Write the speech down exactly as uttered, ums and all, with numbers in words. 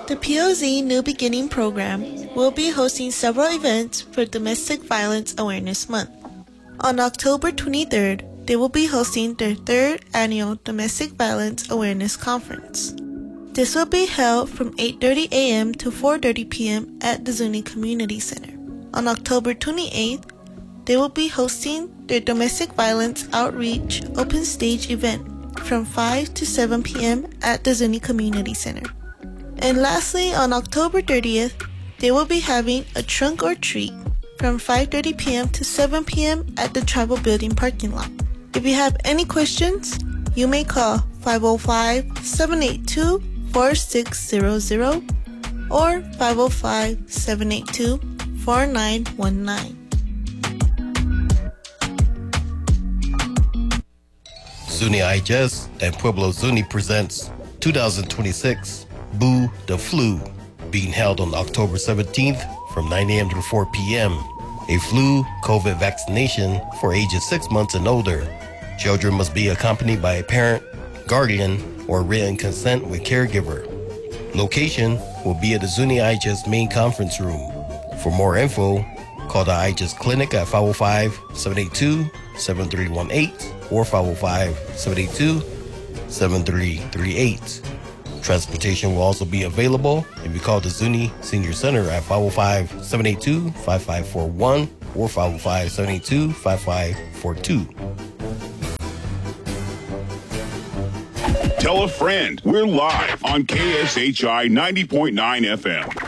The P O Z New Beginning program will be hosting several events for Domestic Violence Awareness Month. On October twenty-third, they will be hosting their third annual Domestic Violence Awareness Conference. This will be held from eight thirty a.m. to four thirty p.m. at the Zuni Community Center. On October twenty-eighth, they will be hosting their Domestic Violence Outreach Open Stage event from five to seven p.m. at the Zuni Community Center. And lastly, on October thirtieth, they will be having a trunk or treat from five thirty p.m. to seven p.m. at the Tribal Building parking lot. If you have any questions, you may call five oh five, seven eight two, four six zero zero or five oh five, seven eight two, four nine one nine. Zuni I H S and Pueblo Zuni presents two thousand twenty-six Boo the Flu, being held on October seventeenth from nine a.m. to four p.m. A flu COVID vaccination for ages six months and older. Children must be accompanied by a parent, guardian, or written consent with caregiver. Location will be at the Zuni I H S main conference room. For more info, call the I H S clinic at five oh five, seven eight two, seven three one eight or five oh five, seven eight two, seven three three eight. Transportation will also be available if you call the Zuni Senior Center at five oh five, seven eight two, five five four one or five oh five, seven eight two, five five four two. Tell a friend. We're live on K S H I ninety point nine F M.